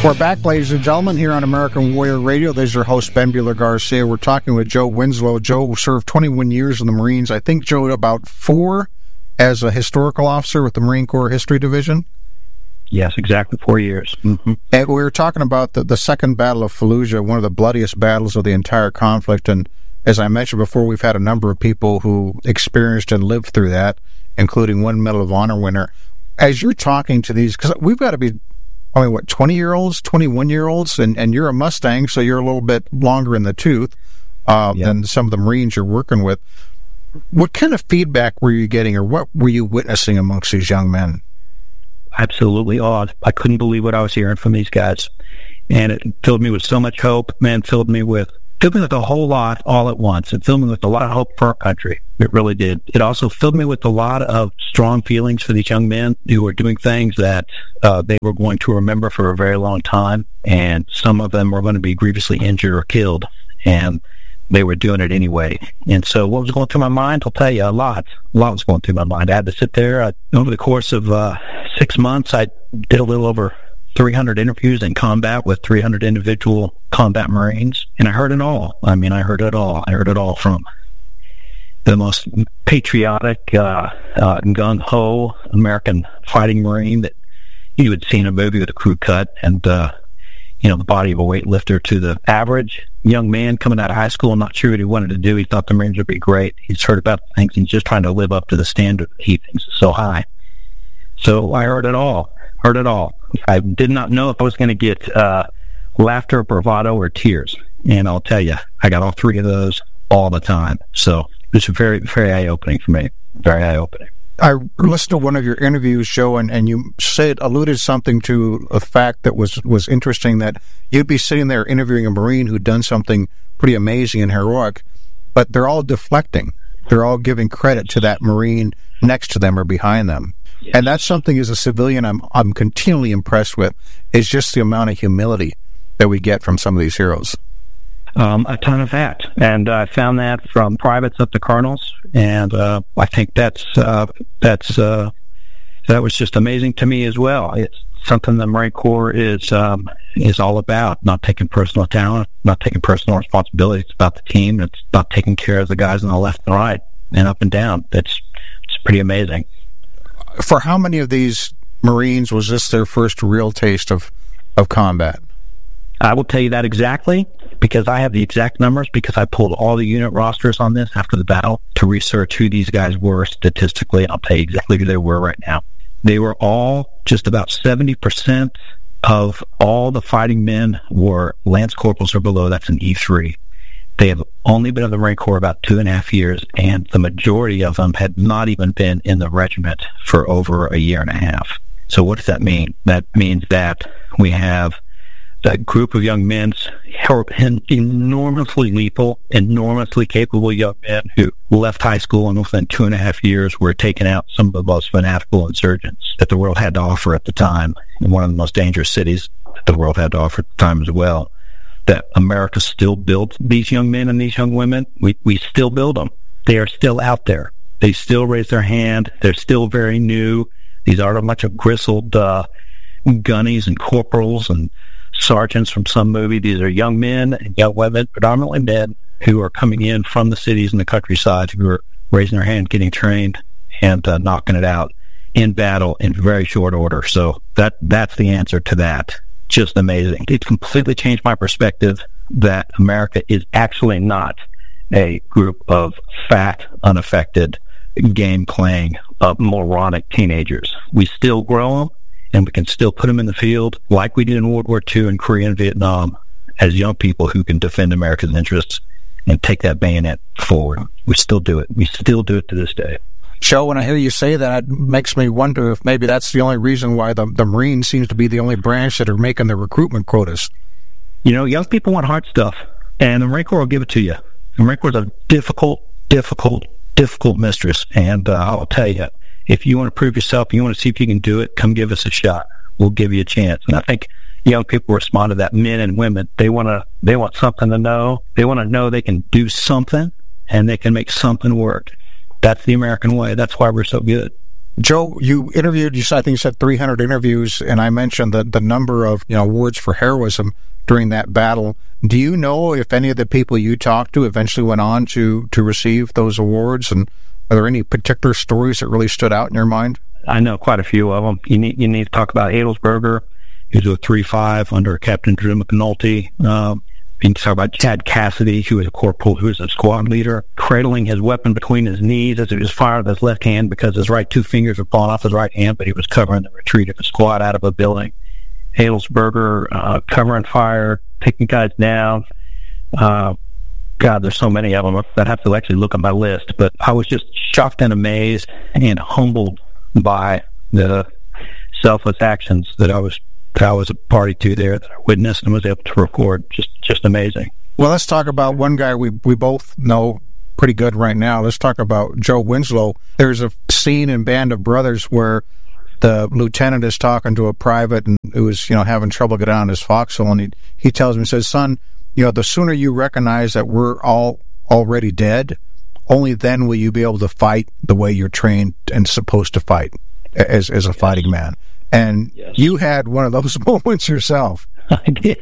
We're back, ladies and gentlemen, here on American Warrior Radio. This is your host, Ben Buehler-Garcia. We're talking with Joe Winslow. Joe served 21 years in the Marines. I think, Joe, about 4 as a historical officer with the Marine Corps History Division. Yes, exactly 4 years. Mm-hmm. And we were talking about the Second Battle of Fallujah, one of the bloodiest battles of the entire conflict. And as I mentioned before, we've had a number of people who experienced and lived through that, including one Medal of Honor winner. As you're talking to these, because we've got to be 20-year-olds, 21-year-olds, and you're a Mustang, so you're a little bit longer in the tooth than some of the Marines you're working with. What kind of feedback were you getting, or what were you witnessing amongst these young men? Absolutely awed. I couldn't believe what I was hearing from these guys. And it filled me with so much hope. Man, filled me with a whole lot all at once. It filled me with a lot of hope for our country. It really did. It also filled me with a lot of strong feelings for these young men who were doing things that they were going to remember for a very long time. And some of them were going to be grievously injured or killed. And they were doing it anyway. And so what was going through my mind? I'll tell you, a lot was going through my mind. I had to sit there. Over the course of 6 months, I did a little over 300 interviews in combat with 300 individual combat Marines, and I heard it all. I heard it all. I heard it all from the most patriotic, gung-ho American fighting Marine that you would see in a movie with a crew cut, and the body of a weightlifter, to the average young man coming out of high school, not sure what he wanted to do. He thought the Marines would be great. He's heard about things. He's just trying to live up to the standard he thinks is so high. So I heard it all. I did not know if I was going to get laughter, bravado, or tears. And I'll tell you, I got all 3 of those all the time. So it's very, very eye-opening for me. Very eye-opening. I listened to one of your interviews, Joe, and you alluded something to a fact that was interesting, that you'd be sitting there interviewing a Marine who'd done something pretty amazing and heroic, but they're all deflecting. They're all giving credit to that Marine next to them or behind them. Yes. And that's something as a civilian I'm continually impressed with, is just the amount of humility that we get from some of these heroes. A ton of that. And I found that from privates up to colonels. And I think that was just amazing to me as well. It's something the Marine Corps is all about, not taking personal talent, not taking personal responsibility. It's about the team. It's about taking care of the guys on the left and right and up and down. It's pretty amazing. For how many of these Marines was this their first real taste of combat? I will tell you that exactly, because I have the exact numbers, because I pulled all the unit rosters on this after the battle to research who these guys were statistically. I'll tell you exactly who they were right now. They were all, just about 70% of all the fighting men were Lance Corporals or below. That's an E3. They have only been in the Marine Corps about 2.5 years, and the majority of them had not even been in the regiment for over a year and a half. So what does that mean? That means that we have that group of young men, enormously lethal, enormously capable young men who left high school and within 2.5 years were taking out some of the most fanatical insurgents that the world had to offer at the time, in one of the most dangerous cities that the world had to offer at the time as well. That America still built these young men and these young women. We still build them. They are still out there. They still raise their hand. They're still very new. These aren't a bunch of grizzled gunnies and corporals and sergeants from some movie. These are young men and young women, predominantly men, who are coming in from the cities and the countryside, who are raising their hand, getting trained, and knocking it out in battle in very short order. So that's the answer to that. Just amazing. It completely changed my perspective that America is actually not a group of fat, unaffected, game-playing, moronic teenagers. We still grow them, and we can still put them in the field like we did in World War II and Korea and Vietnam as young people who can defend America's interests and take that bayonet forward. We still do it. We still do it to this day. Joe, when I hear you say that, it makes me wonder if maybe that's the only reason why the Marines seems to be the only branch that are making the recruitment quotas. Young people want hard stuff, and the Marine Corps will give it to you. The Marine Corps is a difficult mistress, and I'll tell you, if you want to prove yourself, you want to see if you can do it, come give us a shot. We'll give you a chance. And I think young people respond to that, men and women. They want something to know. They want to know they can do something, and they can make something work. That's the American way. That's why we're so good. Joe, you interviewed, I think you said 300 interviews, and I mentioned the number of awards for heroism during that battle. Do you know if any of the people you talked to eventually went on to receive those awards? And are there any particular stories that really stood out in your mind? I know quite a few of them. You need to talk about Adelsberger. He was a 3-5 under Captain Drew McNulty. You can talk about Chad Cassidy, who was a corporal, who was a squad leader, cradling his weapon between his knees as he was firing with his left hand because his right 2 fingers were falling off his right hand, but he was covering the retreat of a squad out of a building. Adelsberger, covering fire, taking guys down. God, there's so many of them. I'd have to actually look at my list, but I was just shocked and amazed and humbled by the selfless actions that I was a party to there, that I witnessed and was able to record. Just amazing. Well, let's talk about one guy we both know pretty good right now. Let's talk about Joe Winslow. There's a scene in Band of Brothers where the lieutenant is talking to a private and who was, having trouble getting on his foxhole, and he tells him, he says, "Son, the sooner you recognize that we're all already dead, only then will you be able to fight the way you're trained and supposed to fight as a fighting man." And you had one of those moments yourself. I did.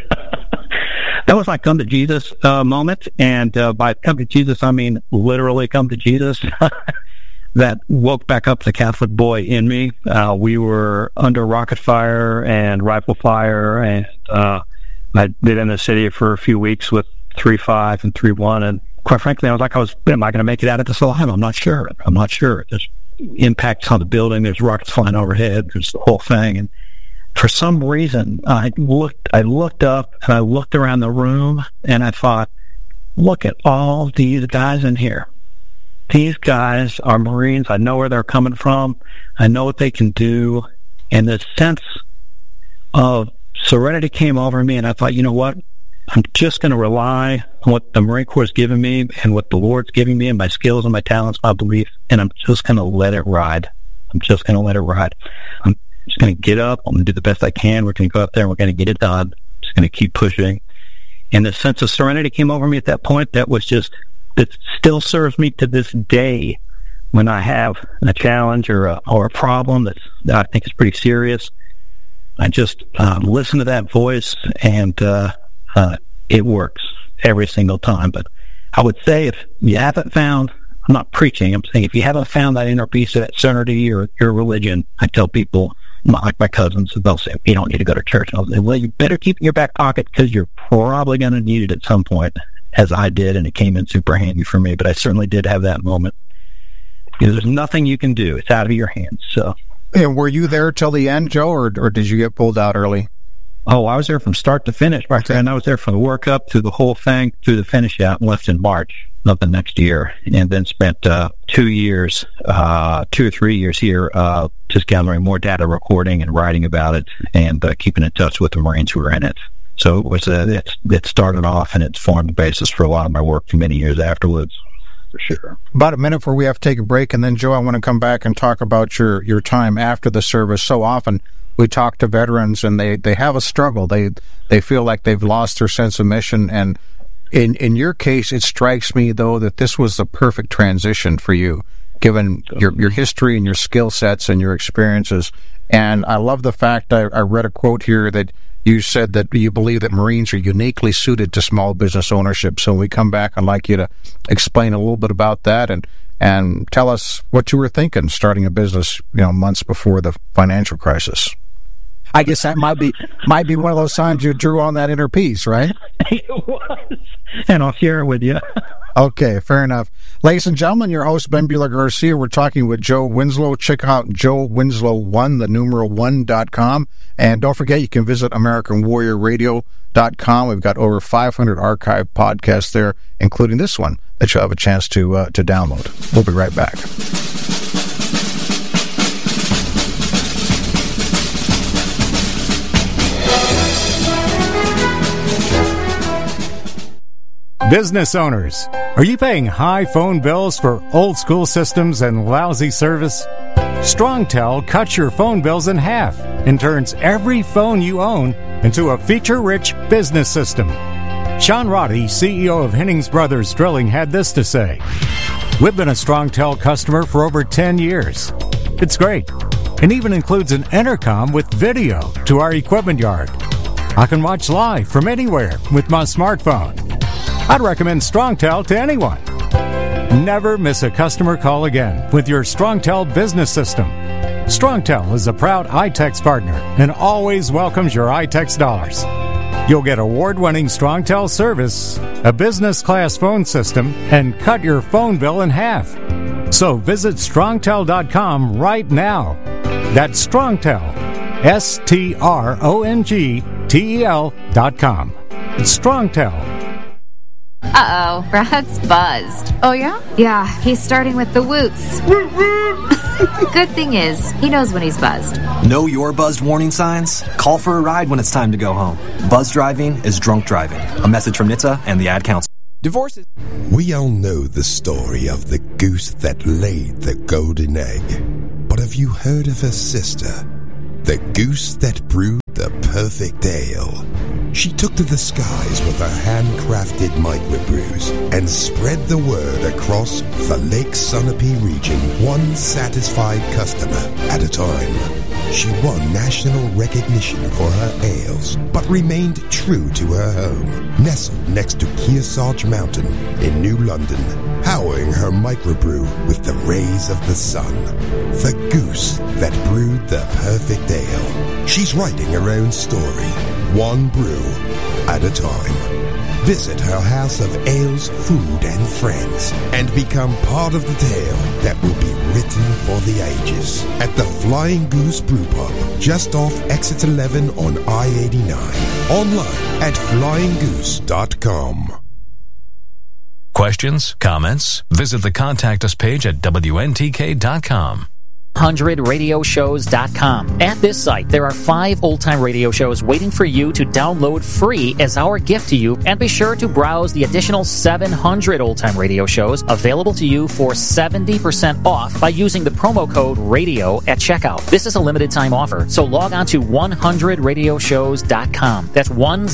That was my come to Jesus moment. And by come to Jesus, I mean literally come to Jesus. That woke back up the Catholic boy in me. We were under rocket fire and rifle fire. And I'd been in the city for a few weeks with 3-5 and 3-1. And quite frankly, I was like, am I going to make it out of this alive? I'm not sure. There's impacts on the building. There's rockets flying overhead. There's the whole thing. And for some reason, I looked up and I looked around the room and I thought, look at all these guys in here. These guys are Marines. I know where they're coming from. I know what they can do. And the sense of serenity came over me, and I thought, you know what? I'm just going to rely on what the Marine Corps has given me and what the Lord's giving me and my skills and my talents, my belief, and I'm just going to let it ride. I'm just going to get up. I'm going to do the best I can. We're going to go up there and we're going to get it done. I'm just going to keep pushing. And the sense of serenity came over me at that point. That still serves me to this day when I have a challenge or a problem that I think is pretty serious. I just listen to that voice, and it works every single time. But I would say if you haven't found, I'm not preaching, I'm saying if you haven't found that inner peace, that serenity, or your religion, I tell people, not like my cousins, they'll say, you don't need to go to church. And I'll say, well, you better keep it in your back pocket because you're probably going to need it at some point, as I did, and it came in super handy for me. But I certainly did have that moment. Because there's nothing you can do. It's out of your hands. So. And were you there till the end, Joe, or did you get pulled out early? Oh, I was there from start to finish, right? And I was there from the workup through the whole thing, through the finish out, and left in March of the next year, and then spent 2 or 3 years here just gathering more data, recording and writing about it, and keeping in touch with the Marines who were in it. So it was it started off, and it's formed the basis for a lot of my work for many years afterwards. For sure. About a minute before we have to take a break, and then, Joe, I want to come back and talk about your time after the service. So often we talk to veterans, and they have a struggle. They feel like they've lost their sense of mission, and in your case, it strikes me, though, that this was the perfect transition for you, given your history and your skill sets and your experiences. And I love the fact, I read a quote here that you said that you believe that Marines are uniquely suited to small business ownership. So when we come back, I'd like you to explain a little bit about that and tell us what you were thinking starting a business, months before the financial crisis. I guess that might be one of those times you drew on that inner peace, right? It was, and I'll share it with you. Okay, fair enough. Ladies and gentlemen, your host, Ben Buehler Garcia. We're talking with Joe Winslow. Check out JoeWinslow1, the numeral 1.com. And don't forget, you can visit AmericanWarriorRadio.com. We've got over 500 archived podcasts there, including this one that you'll have a chance to download. We'll be right back. Business owners, are you paying high phone bills for old school systems and lousy service? StrongTel cuts your phone bills in half and turns every phone you own into a feature-rich business system. Sean Roddy, CEO of Hennings Brothers Drilling, had this to say: "We've been a StrongTel customer for over 10 years. It's great, and even includes an intercom with video to our equipment yard. I can watch live from anywhere with my smartphone. I'd recommend StrongTel to anyone. Never miss a customer call again with your StrongTel business system. StrongTel is a proud iTex partner and always welcomes your iTex dollars. You'll get award-winning StrongTel service, a business-class phone system, and cut your phone bill in half. So visit StrongTel.com right now. That's StrongTel, StrongTel.com. It's StrongTel. Uh-oh, Brad's buzzed. Oh, yeah? Yeah, he's starting with the woots. Good thing is, he knows when he's buzzed. Know your buzzed warning signs? Call for a ride when it's time to go home. Buzz driving is drunk driving. A message from NHTSA and the Ad Council. Divorce is... We all know the story of the goose that laid the golden egg. But have you heard of her sister? The goose that brewed the perfect ale. She took to the skies with her handcrafted microbrews and spread the word across the Lake Sunapee region, one satisfied customer at a time. She won national recognition for her ales, but remained true to her home, nestled next to Kearsarge Mountain in New London, powering her microbrew with the rays of the sun. The goose that brewed the perfect ale. She's writing her own story, one brew at a time. Visit her house of ales, food, and friends, and become part of the tale that will be written for the ages at the Flying Goose Brew Pub, just off Exit 11 on I-89. Online at flyinggoose.com. Questions? Comments? Visit the Contact Us page at WNTK.com. 100radioshows.com. At this site, there are 5 old-time radio shows waiting for you to download free as our gift to you, and be sure to browse the additional 700 old-time radio shows available to you for 70% off by using the promo code RADIO at checkout. This is a limited-time offer, so log on to 100radioshows.com. That's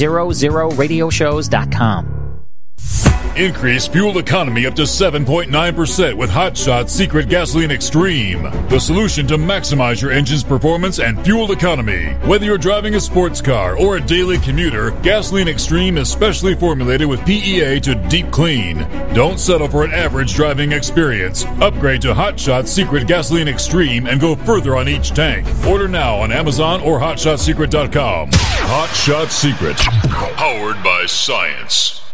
100radioshows.com. Increase fuel economy up to 7.9% with Hot Shot Secret Gasoline Extreme. The solution to maximize your engine's performance and fuel economy. Whether you're driving a sports car or a daily commuter, Gasoline Extreme is specially formulated with PEA to deep clean. Don't settle for an average driving experience. Upgrade to Hot Shot Secret Gasoline Extreme and go further on each tank. Order now on Amazon or HotShotSecret.com. Hot Shot Secret. Powered by science.